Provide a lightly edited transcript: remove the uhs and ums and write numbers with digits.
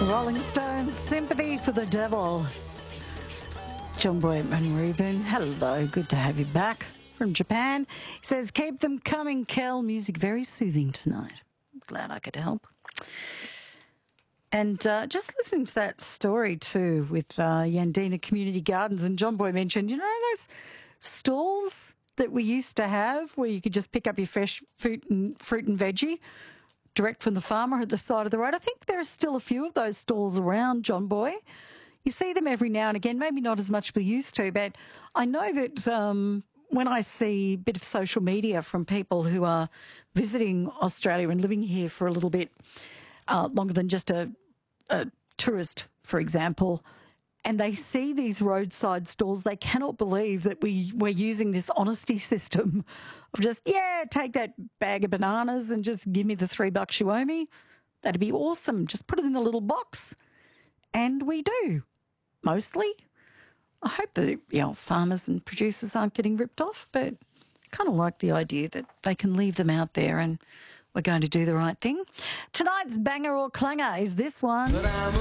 Rolling Stones, Sympathy for the Devil. John Boyman Reuben, hello, good to have you back from Japan. He says, keep them coming, Kel. Music very soothing tonight. Glad I could help. And just listening to that story too with Yandina Community Gardens, and John Boy mentioned, you know, those stalls that we used to have where you could just pick up your fresh fruit and veggie direct from the farmer at the side of the road. I think there are still a few of those stalls around, John Boy. You see them every now and again, maybe not as much as we used to, but I know that when I see a bit of social media from people who are visiting Australia and living here for a little bit longer than just a tourist, for example, and they see these roadside stalls, they cannot believe that we're using this honesty system of just, take that bag of bananas and just give me the $3 you owe me. That'd be awesome. Just put it in the little box. And we do, mostly. I hope the farmers and producers aren't getting ripped off, but I kind of like the idea that they can leave them out there and we're going to do the right thing. Tonight's banger or clanger is this one. But I'm